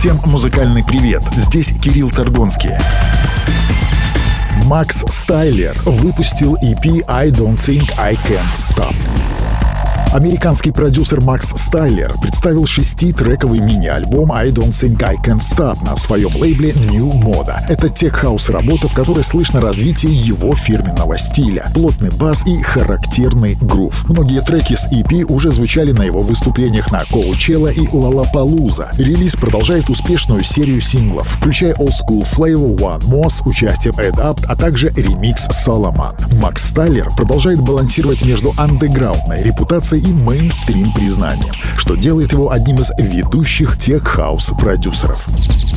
Всем музыкальный привет, здесь Кирилл Торгонский. Макс Стайлер выпустил EP «I Don't Think I Can Stop». Американский продюсер Макс Стайлер представил 6-трековый мини-альбом «I Don't Think I Can Stop» на своем лейбле New Moda. Это тех-хаус-работа, в которой слышно развитие его фирменного стиля, плотный бас и характерный грув. Многие треки с EP уже звучали на его выступлениях на Coachella и Lollapalooza. Релиз продолжает успешную серию синглов, включая Old School Flavor, One More с участием Add Up, а также ремикс Solomon. Макс Стайлер продолжает балансировать между андеграундной репутацией и мейнстрим признанием, что делает его одним из ведущих тех-хаус-продюсеров.